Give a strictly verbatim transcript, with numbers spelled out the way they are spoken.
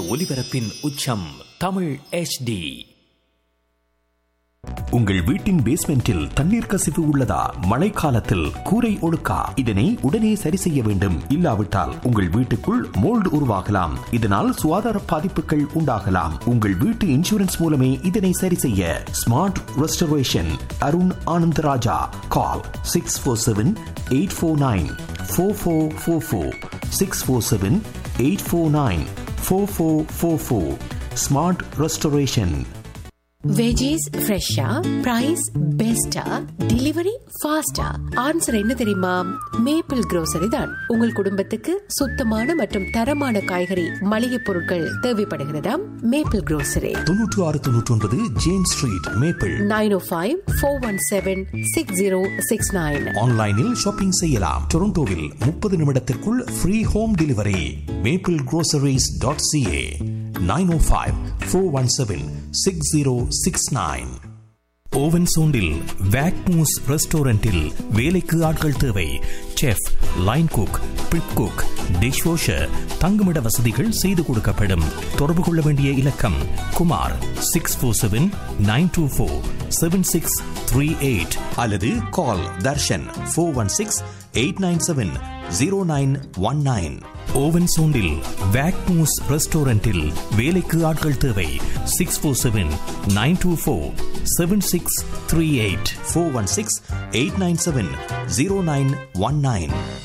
ஒலிபரப்பின் உச்சம் Tamil H D. உங்கள் வீட்டின் பேஸ்மெண்டில் தண்ணீர் கசிவு உள்ளதா? மழைக்காலத்தில் கூரை ஒழுக்கா? இதனை உடனே சரி செய்ய வேண்டும். இல்லாவிட்டால் உங்கள் வீட்டுக்குள் மோல்டு உருவாகலாம். இதனால் சுகாதார பாதிப்புகள் உண்டாகலாம். உங்கள் வீட்டு இன்சூரன்ஸ் மூலமே இதனை சரி செய்ய. Smart restoration Arun Anandaraja. கால் six four seven eight four nine four four four four six four seven eight four nine four four four four. Smart restoration. Veggies ஃப்ரெஷ்ஷா, பிரைஸ் பெஸ்டா, டெலிவரி ஃபாஸ்டா? ஆன்சர் என்ன தெரியுமா? மேப்பிள் grocery தான். உங்கள் குடும்பத்துக்கு சுத்தமான மற்றும் தரமான காய்கறி மளிகை பொருட்கள் தேவைப்படுகிறதா? Maple grocery. தொன்னூற்று ஆறு தொன்னூற்றி ஒன்பது ஜேம்ஸ் ஸ்ட்ரீட், மேப்பிள். நைன் ஓ five four one seven six zero six nine. ஆன்லைனில் ஷாப்பிங் செய்யலாம். டொரண்டோவில் முப்பது நிமிடத்திற்குள் free home delivery. Maple groceries dot CA. Nine ஓ five four one seven six zero six nine. Oven சோண்டில் வேக்மூஸ் ரெஸ்டாரண்டில் வேலைக்கு ஆட்கள் தேவை. Chef, line cook, prep cook, dish washer, தங்குமிட வசதிகள் செய்து கொடுக்கப்படும். தொடர்பு கொள்ள வேண்டிய இலக்கம் Kumar six four seven nine two four seven six three eight அல்லது கால் Darshan four one six eight nine seven zero nine one nine. Oven சோண்டில் வேக்மூஸ் ரெஸ்டாரண்டில் வேலைக்கு ஆட்கள் தேவை. Six four seven nine two four seven six three eight four one six eight nine seven zero nine one nine.